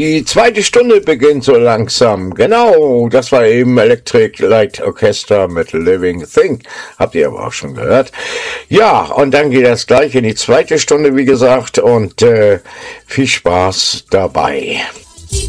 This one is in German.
Die zweite Stunde beginnt so langsam. Genau, das war eben Electric Light Orchestra mit Living Thing. Habt ihr aber auch schon gehört. Ja, und dann geht das gleich in die zweite Stunde, wie gesagt, und viel Spaß dabei.